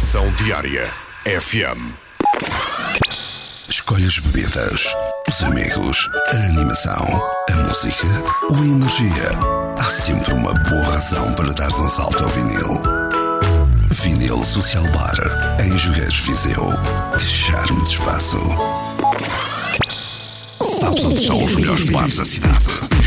Edição diária FM. Escolha as bebidas, os amigos, a animação, a música ou a energia. Há sempre uma boa razão para dar um salto ao vinil. Vinil Social Bar, em Jogueiros, Viseu. Que charme de espaço. Sabes onde estão os melhores bares da cidade?